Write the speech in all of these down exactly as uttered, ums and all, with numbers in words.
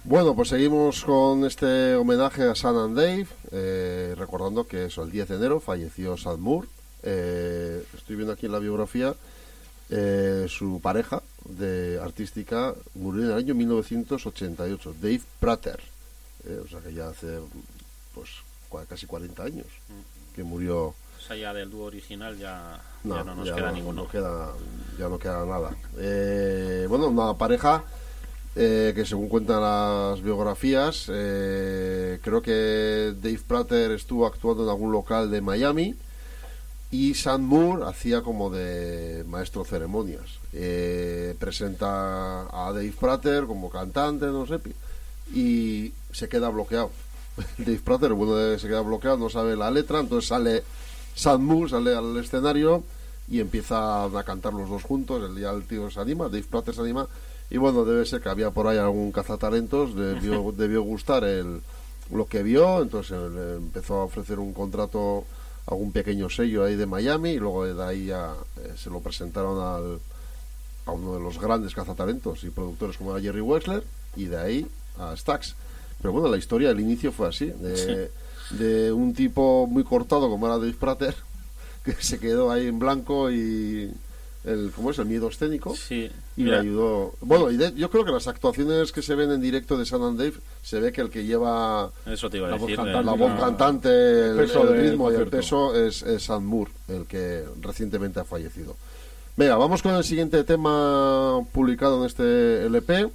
Bueno, pues seguimos con este homenaje a Sam and Dave, eh, recordando que eso, el diez de enero falleció Sam Moore. Eh, estoy viendo aquí en la biografía, eh, su pareja de artística murió en el año mil novecientos ochenta y ocho, Dave Prater, eh, o sea que ya hace pues casi cuarenta años que murió. O sea, ya del dúo original ya no, ya no nos ya queda no, ninguno. No queda, ya no queda nada. Eh, bueno, una pareja eh, que según cuentan las biografías, eh, creo que Dave Prater estuvo actuando en algún local de Miami y Sam Moore hacía como de maestro de ceremonias. Eh, presenta a Dave Prater como cantante, no sé, y se queda bloqueado. Dave Prater, bueno, se queda bloqueado, no sabe la letra, entonces sale Sam Moore, sale al escenario y empiezan a cantar los dos juntos. El día el tío se anima, Dave Prater se anima, y bueno, debe ser que había por ahí algún cazatalentos, debió, debió gustar el, lo que vio, entonces le empezó a ofrecer un contrato a algún pequeño sello ahí de Miami, y luego de ahí ya eh, se lo presentaron al, a uno de los grandes cazatalentos y productores como era Jerry Wexler, y de ahí a Stax. Pero bueno, la historia, el inicio fue así, de, sí. de un tipo muy cortado como era Dave Prater, que se quedó ahí en blanco y el, ¿cómo es? El miedo escénico, sí, y le ayudó. Bueno, y de, yo creo que las actuaciones que se ven en directo de Sam and Dave, se ve que el que lleva Eso te iba a la, decir, voz, eh, cantante, la no. voz cantante, el, el, el de, ritmo y el peso es, es Sam Moore, el que recientemente ha fallecido. Venga, vamos con el siguiente tema publicado en este L P.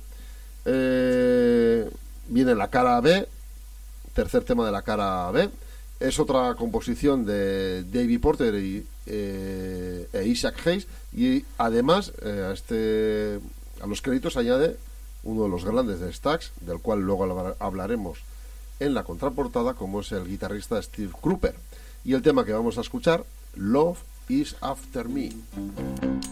Eh... Viene la cara B, tercer tema de la cara B. Es otra composición de Davey Porter y, eh, e Isaac Hayes. Y además, eh, a, este, a los créditos añade uno de los grandes de Stax, del cual luego hablaremos en la contraportada, como es el guitarrista Steve Cropper. Y el tema que vamos a escuchar, Love is After Me.